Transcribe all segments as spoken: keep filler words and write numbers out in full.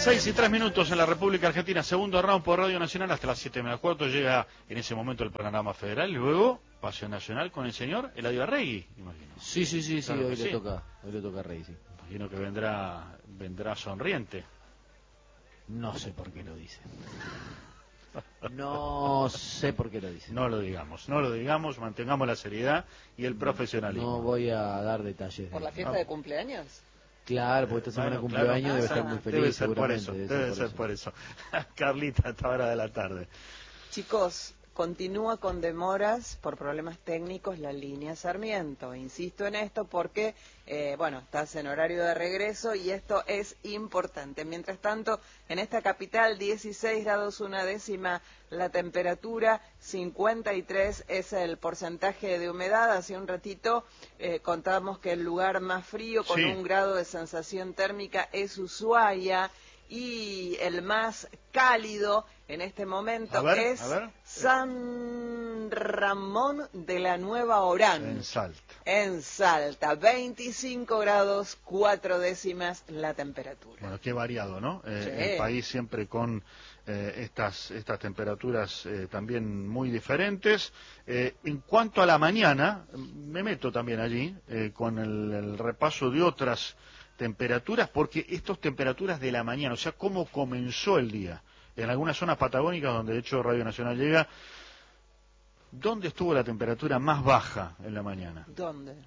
Seis y tres minutos en la República Argentina, segundo round por Radio Nacional hasta las siete menos cuarto. Llega en ese momento el panorama federal y luego Pasión Nacional con el señor Eladio Arregui, imagino. Sí, sí, sí, claro sí, hoy sí. le toca, hoy le toca a Rey, sí. Imagino que vendrá, vendrá sonriente. No sé por qué lo dice. No sé por qué lo dice. No lo digamos, no lo digamos, mantengamos la seriedad y el profesionalismo. No voy a dar detalles. ¿Por la fiesta no. de cumpleaños? Claro, porque esta semana Bueno, cumpleaños claro. debe Ah, estar muy feliz. Debe ser por seguramente, eso, debe, debe ser ser por eso. Carlita, a esta hora de la tarde. Chicos, continúa con demoras por problemas técnicos la línea Sarmiento. Insisto en esto porque, eh, bueno, estás en horario de regreso y esto es importante. Mientras tanto, en esta capital, dieciséis grados una décima la temperatura, cincuenta y tres es el porcentaje de humedad. Hace un ratito eh, contábamos que el lugar más frío, con sí. un grado de sensación térmica, es Ushuaia. Y el más cálido en este momento ver, es San Ramón de la Nueva Orán. En Salta. En Salta, veinticinco grados, cuatro décimas la temperatura. Bueno, qué variado, ¿no? Eh, Sí. El país siempre con eh, estas, estas temperaturas eh, también muy diferentes. Eh, en cuanto a la mañana, me meto también allí eh, con el, el repaso de otras temperaturas, porque estas temperaturas de la mañana, o sea, cómo comenzó el día, en algunas zonas patagónicas donde de hecho Radio Nacional llega, ¿dónde estuvo la temperatura más baja en la mañana? ¿Dónde?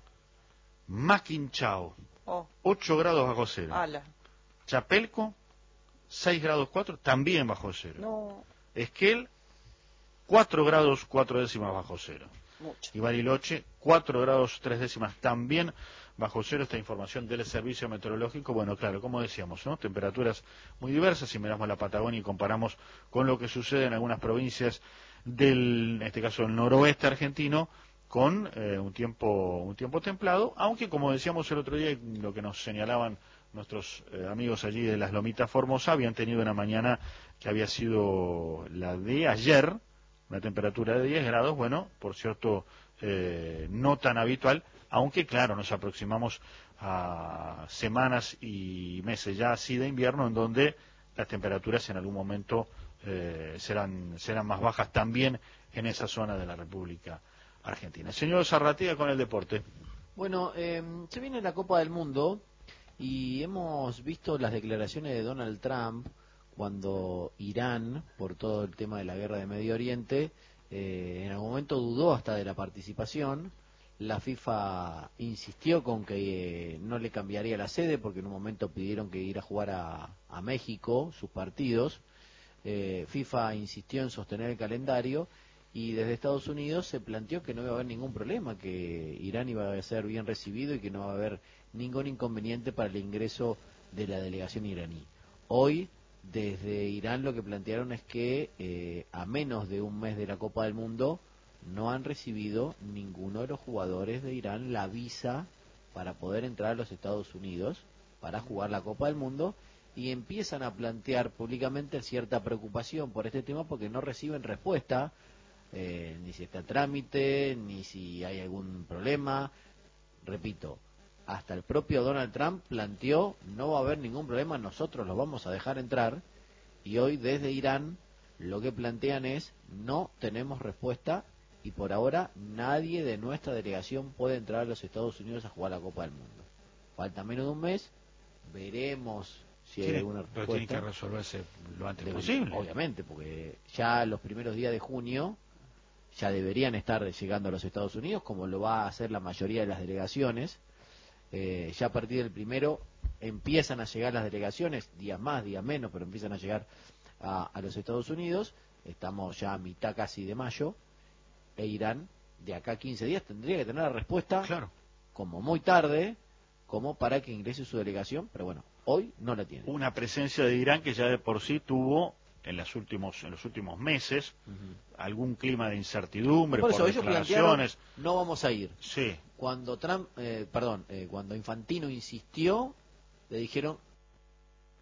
Maquinchao, Oh. ocho grados bajo cero. Ala. Chapelco, seis grados cuatro, también bajo cero. No. Esquel, cuatro grados cuatro décimas bajo cero. Mucho. Y Bariloche, cuatro grados tres décimas también bajo cero. Esta información del servicio meteorológico. Bueno, claro, como decíamos, ¿no? Temperaturas muy diversas. Si miramos la Patagonia y comparamos con lo que sucede en algunas provincias del, en este caso, el noroeste argentino, con eh, un tiempo un tiempo templado, aunque como decíamos el otro día, lo que nos señalaban nuestros eh, amigos allí de las Lomitas Formosa, habían tenido una mañana que había sido la de ayer, una temperatura de diez grados, bueno, por cierto, eh, no tan habitual, aunque claro, nos aproximamos a semanas y meses ya así de invierno, en donde las temperaturas en algún momento eh, serán, serán más bajas también en esa zona de la República Argentina. Señor Zarratea con el deporte. Bueno, eh, se viene la Copa del Mundo y hemos visto las declaraciones de Donald Trump cuando Irán, por todo el tema de la guerra de Medio Oriente, eh, en algún momento dudó hasta de la participación. La FIFA insistió con que eh, no le cambiaría la sede porque en un momento pidieron que ir a jugar a, a México sus partidos. Eh, FIFA insistió en sostener el calendario y desde Estados Unidos se planteó que no iba a haber ningún problema, que Irán iba a ser bien recibido y que no va a haber ningún inconveniente para el ingreso de la delegación iraní. Hoy, desde Irán lo que plantearon es que eh, a menos de un mes de la Copa del Mundo no han recibido ninguno de los jugadores de Irán la visa para poder entrar a los Estados Unidos para jugar la Copa del Mundo, y empiezan a plantear públicamente cierta preocupación por este tema porque no reciben respuesta, eh, ni si está en trámite, ni si hay algún problema. Repito, hasta el propio Donald Trump planteó no va a haber ningún problema, nosotros los vamos a dejar entrar, y hoy desde Irán lo que plantean es no tenemos respuesta y por ahora nadie de nuestra delegación puede entrar a los Estados Unidos a jugar la Copa del Mundo. Falta menos de un mes, veremos si hay Tiene, alguna pero respuesta. tiene que resolverse lo antes Debe- posible. Obviamente, porque ya los primeros días de junio ya deberían estar llegando a los Estados Unidos, como lo va a hacer la mayoría de las delegaciones. Eh, ya a partir del primero empiezan a llegar las delegaciones, días más, días menos, pero empiezan a llegar a, a los Estados Unidos. Estamos ya a mitad casi de mayo, e Irán de acá a quince días tendría que tener la respuesta, Claro. como muy tarde, como para que ingrese su delegación, pero bueno, hoy no la tiene. Una presencia de Irán que ya de por sí tuvo en los últimos en los últimos meses Uh-huh. algún clima de incertidumbre Por por, eso ellos plantearon, declaraciones. no vamos a ir. Sí, Cuando Trump, eh, perdón, eh, cuando Infantino insistió, le dijeron